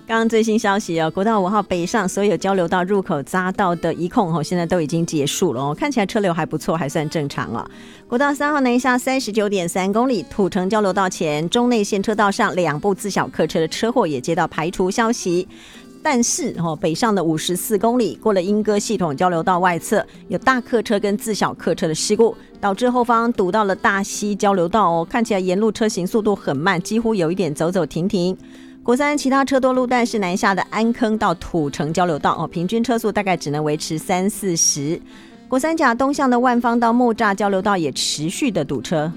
刚刚最新消息国道5号北上所有交流道入口匝道的移控现在都已经结束了看起来车流还不错，还算正常国道3号南下 39.3 公里，土城交流道前中内线车道上2部自小客车的车祸也接到排除消息。但是北上的54公里过了莺歌系统交流道外侧，有大客车跟自小客车的事故，导致后方堵到了大溪交流道看起来沿路车行速度很慢，几乎有一点走走停停。国三其他车多路段是南下的安坑到土城交流道平均车速大概只能维持30-40。国三甲东向的万芳到木栅交流道也持续的堵车。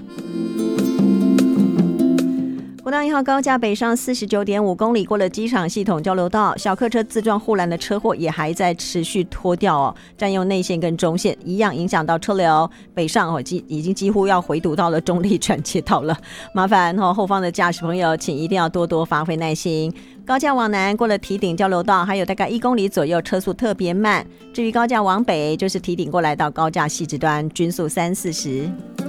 国道1号高架北上 49.5 公里过了机场系统交流道，小客车自撞护栏的车祸也还在持续拖掉占用内线跟中线，一样影响到车流。北上已经几乎要回堵到了中立转接道了，麻烦后方的驾驶朋友请一定要多多发挥耐心。高架往南过了堤顶交流道还有大概1公里左右，车速特别慢。至于高架往北就是堤顶过来到高架汐止端，均速30-40。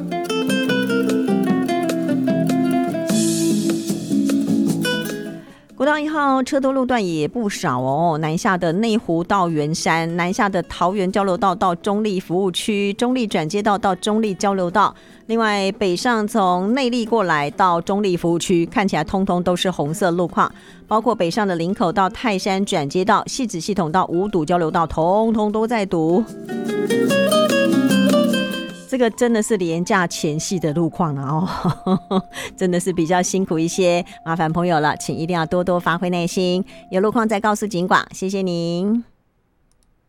国道1号车多路段也不少南下的内湖到圆山，南下的桃园交流道到中立服务区，中立转接道到中立交流道，另外北上从内壢过来到中立服务区，看起来通通都是红色路况，包括北上的林口到泰山转接道，汐止系统到五堵交流道通通都在堵。这个真的是连假前夕的路况了真的是比较辛苦一些，麻烦朋友了，请一定要多多发挥耐心，有路况再告诉警广，谢谢您。